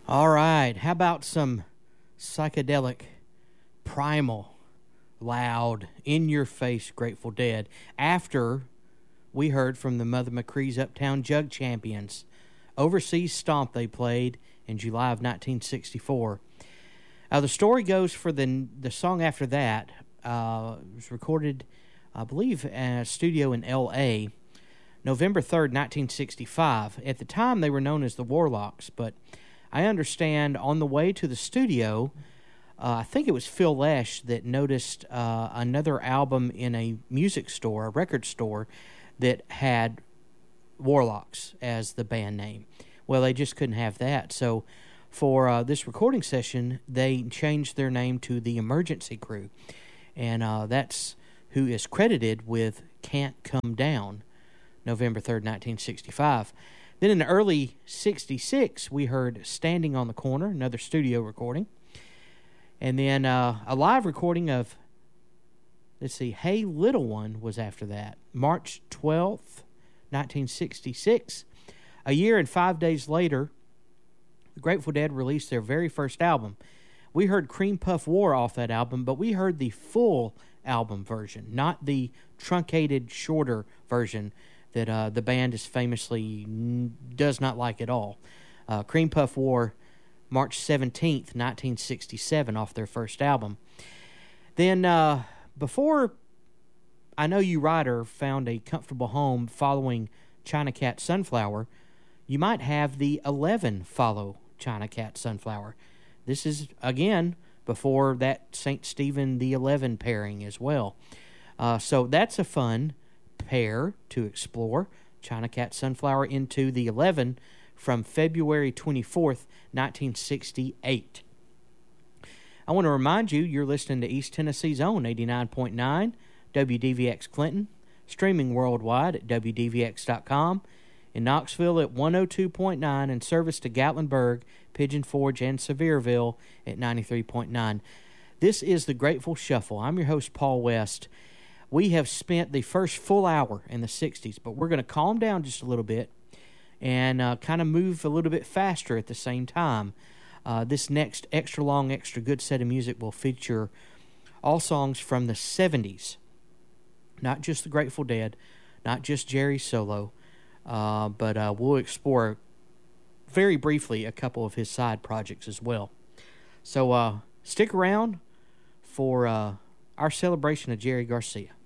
All right, how about some psychedelic, primal, loud, in-your-face Grateful Dead after we heard from the Mother McCree's Uptown Jug Champions, overseas stomp they played in July of 1964. The story goes for the song after that. It was recorded, I believe, in a studio in L.A., November 3rd, 1965. At the time, they were known as the Warlocks, but I understand on the way to the studio, I think it was Phil Lesh that noticed another album in a music store, a record store, that had Warlocks as the band name. Well, they just couldn't have that. So for this recording session, they changed their name to the Emergency Crew. And that's who is credited with Can't Come Down, November 3rd, 1965. Then in the early 66, we heard Standing on the Corner, another studio recording. And then a live recording of, Hey Little One was after that. March 12th, 1966. A year and 5 days later, the Grateful Dead released their very first album. We heard Cream Puff War off that album, but we heard the full album version, not the truncated, shorter version that the band is famously does not like at all. Cream Puff War, March 17th, 1967, off their first album. Then, before I Know You Rider found a comfortable home following China Cat Sunflower, you might have the 11 follow China Cat Sunflower. This is, again, before that St. Stephen the 11 pairing as well. So that's a fun pair to explore. China Cat Sunflower into the 11 from February 24th, 1968. I want to remind you, you're listening to East Tennessee's own 89.9 WDVX Clinton, streaming worldwide at WDVX.com, in Knoxville at 102.9, and service to Gatlinburg, Pigeon Forge, and Sevierville at 93.9. This is the Grateful Shuffle. I'm your host, Paul West. We have spent the first full hour in the 60s, but we're going to calm down just a little bit and kind of move a little bit faster at the same time. This next extra long, extra good set of music will feature all songs from the 70s. Not just the Grateful Dead, not just Jerry's solo, but we'll explore very briefly a couple of his side projects as well. So stick around for our celebration of Jerry Garcia.